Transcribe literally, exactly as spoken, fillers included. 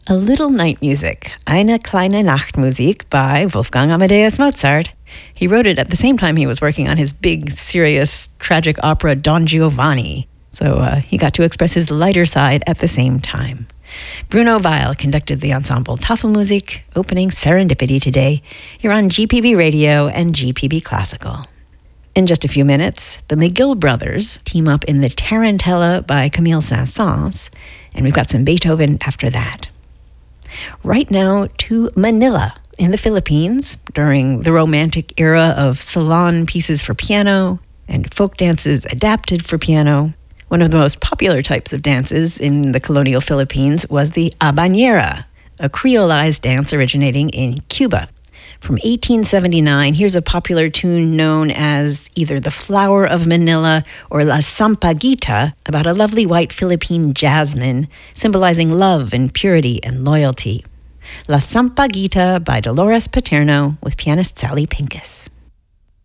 A Little Night Music, Eine kleine Nachtmusik by Wolfgang Amadeus Mozart. He wrote it at the same time he was working on his big, serious, tragic opera Don Giovanni. So uh, he got to express his lighter side at the same time. Bruno Weil conducted the ensemble Tafelmusik, opening Serendipity today. You're on G P B Radio and G P B Classical. In just a few minutes, the McGill brothers team up in the Tarantella by Camille Saint-Saëns, and we've got some Beethoven after that. Right now to Manila in the Philippines during the Romantic era of salon pieces for piano and folk dances adapted for piano. One of the most popular types of dances in the colonial Philippines was the habanera, a creolized dance originating in Cuba. From eighteen seventy-nine, here's a popular tune known as either The Flower of Manila or La Sampaguita, about a lovely white Philippine jasmine symbolizing love and purity and loyalty. La Sampaguita by Dolores Paterno with pianist Sally Pincus.